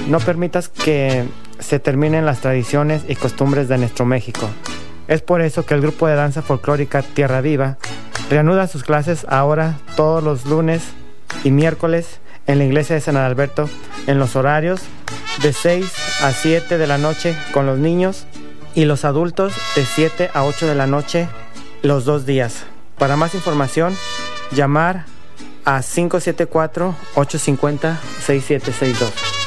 No permitas que se terminen las tradiciones y costumbres de nuestro México. Es por eso que el grupo de danza folclórica Tierra Viva reanuda sus clases ahora todos los lunes y miércoles en la iglesia de San Adalberto en los horarios de 6 a 7 de la noche con los niños y los adultos de 7 a 8 de la noche los 2 días. Para más información, llamar a 574-850-6762.